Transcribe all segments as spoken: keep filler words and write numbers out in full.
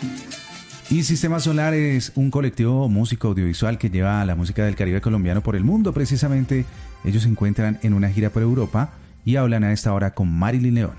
Y Sistema Solar es un colectivo músico audiovisual que lleva la música del Caribe colombiano por el mundo. Precisamente ellos se encuentran en una gira por Europa y hablan a esta hora con Marilyn León.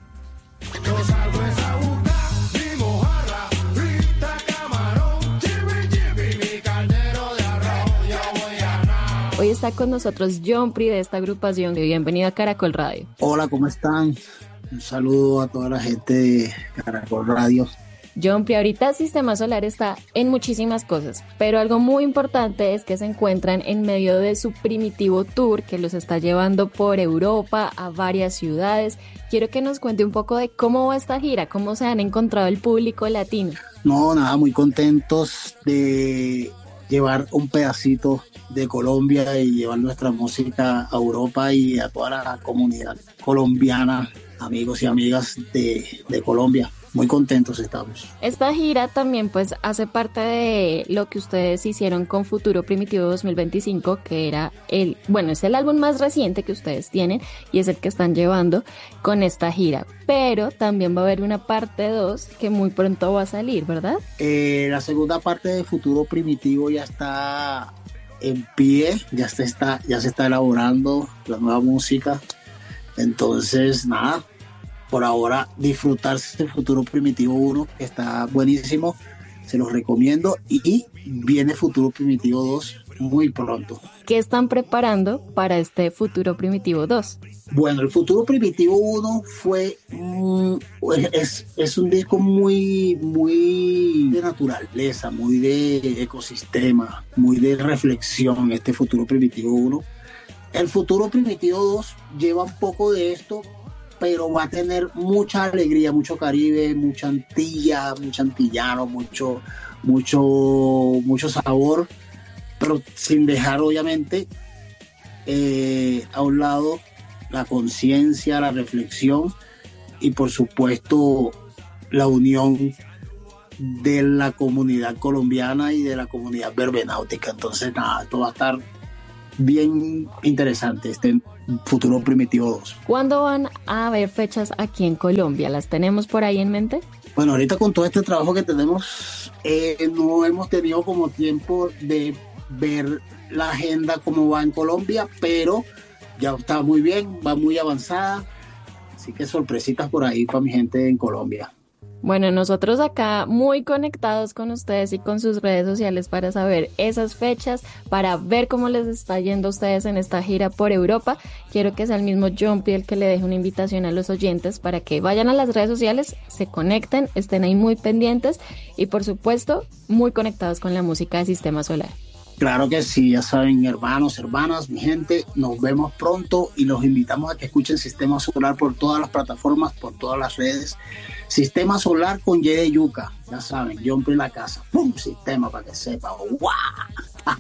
Hoy está con nosotros John Pri de esta agrupación. Bienvenido a Caracol Radio. Hola, ¿cómo están? Un saludo a toda la gente de Caracol Radio. John Pri, ahorita Sistema Solar está en muchísimas cosas, pero algo muy importante es que se encuentran en medio de su primitivo tour que los está llevando por Europa a varias ciudades. Quiero que nos cuente un poco de cómo va esta gira, cómo se han encontrado el público latino. No, nada, muy contentos de llevar un pedacito de Colombia y llevar nuestra música a Europa y a toda la comunidad colombiana, amigos y amigas de, de Colombia. Muy contentos estamos. Esta gira también pues hace parte de lo que ustedes hicieron con Futuro Primitivo dos mil veinticinco, que era el, bueno, es el álbum más reciente que ustedes tienen y es el que están llevando con esta gira. Pero también va a haber una parte dos que muy pronto va a salir, ¿verdad? Eh, la segunda parte de Futuro Primitivo ya está en pie, ya se está, ya se está elaborando la nueva música. Entonces, nada. Por ahora, disfrutarse del Futuro Primitivo uno, que está buenísimo, se los recomiendo, y viene Futuro Primitivo dos muy pronto. ¿Qué están preparando para este Futuro Primitivo dos? Bueno, el Futuro Primitivo uno fue, um, es, es un disco muy, muy de naturaleza, muy de ecosistema, muy de reflexión, este Futuro Primitivo uno. El Futuro Primitivo dos lleva un poco de esto, pero va a tener mucha alegría, mucho Caribe, mucha Antilla, mucho antillano, mucho, mucho, mucho sabor, pero sin dejar obviamente eh, a un lado la conciencia, la reflexión y por supuesto la unión de la comunidad colombiana y de la comunidad verbenáutica. Entonces nada, esto va a estar bien interesante, este Futuro Primitivo dos. ¿Cuándo van a haber fechas aquí en Colombia? ¿Las tenemos por ahí en mente? Bueno, ahorita con todo este trabajo que tenemos, eh, no hemos tenido como tiempo de ver la agenda cómo va en Colombia, pero ya está muy bien, va muy avanzada, así que sorpresitas por ahí para mi gente en Colombia. Bueno, nosotros acá muy conectados con ustedes y con sus redes sociales para saber esas fechas, para ver cómo les está yendo a ustedes en esta gira por Europa. Quiero que sea el mismo John Pri el que le deje una invitación a los oyentes para que vayan a las redes sociales, se conecten, estén ahí muy pendientes y por supuesto muy conectados con la música de Sistema Solar. Claro que sí, ya saben, hermanos, hermanas, mi gente, nos vemos pronto y los invitamos a que escuchen Sistema Solar por todas las plataformas, por todas las redes. Sistema Solar con Y de yuca, ya saben, John Pri en la casa, ¡pum! Sistema para que sepa, ¡guau!